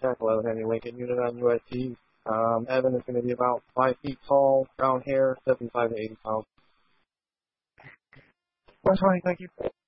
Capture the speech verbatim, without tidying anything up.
tackle out of any Lincoln unit on U S T. Um, Evan is going to be about five feet tall, brown hair, seventy-five to eighty pounds. Well, Tony, thank you.